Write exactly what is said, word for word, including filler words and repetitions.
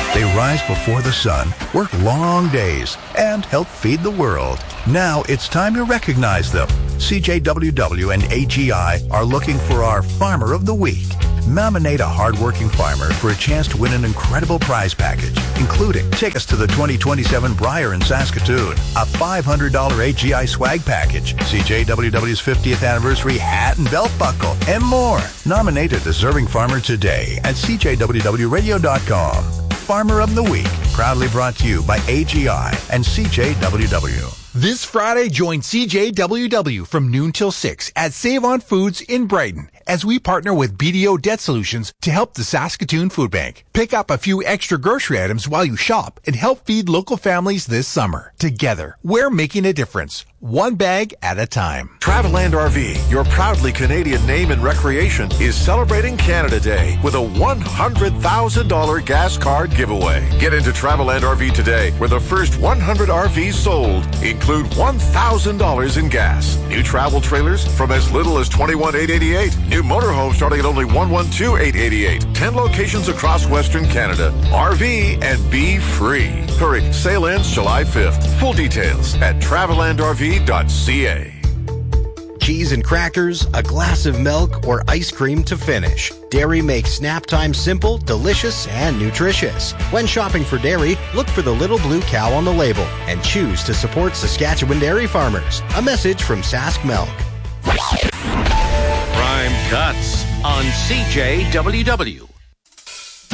They rise before the sun, work long days, and help feed the world. Now it's time to recognize them. C J W W and A G I are looking for our Farmer of the Week. Nominate a hardworking farmer for a chance to win an incredible prize package, including tickets to the twenty twenty-seven Briar in Saskatoon, a five hundred dollars A G I swag package, C J W W's fiftieth anniversary hat and belt buckle, and more. Nominate a deserving farmer today at C J W W radio dot com. Farmer of the Week, proudly brought to you by A G I and C J W W. This Friday, join C J W W from noon till six at Save On Foods in Brighton as we partner with B D O Debt Solutions to help the Saskatoon Food Bank. Pick up a few extra grocery items while you shop and help feed local families this summer. Together, we're making a difference, one bag at a time. Travelland R V, your proudly Canadian name in recreation, is celebrating Canada Day with a one hundred thousand dollars gas card giveaway. Get into Travelland R V today, where the first one hundred R Vs sold include one thousand dollars in gas. New travel trailers from as little as twenty-one thousand eight hundred eighty-eight dollars. New motorhomes starting at only one hundred twelve thousand eight hundred eighty-eight dollars. ten locations across Western Canada. R V and be free. Hurry, sale ends July fifth. Full details at travelland R V dot C A. Cheese and crackers, a glass of milk, or ice cream to finish. Dairy makes snap time simple, delicious, and nutritious. When shopping for dairy, look for the little blue cow on the label and choose to support Saskatchewan dairy farmers. A message from Sask Milk. Prime Cuts on C J W W.